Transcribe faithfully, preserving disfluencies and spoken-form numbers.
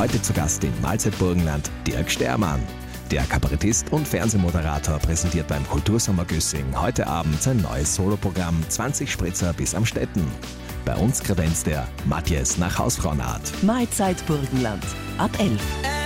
Heute zu Gast in Mahlzeit Burgenland Dirk Stermann. Der Kabarettist und Fernsehmoderator präsentiert beim Kultursommer Güssing heute Abend sein neues Soloprogramm zwanzig Spritzer bis am Stetten. Bei uns kredenzt er Matthias nach Hausfrauenart. Mahlzeit Burgenland ab elf.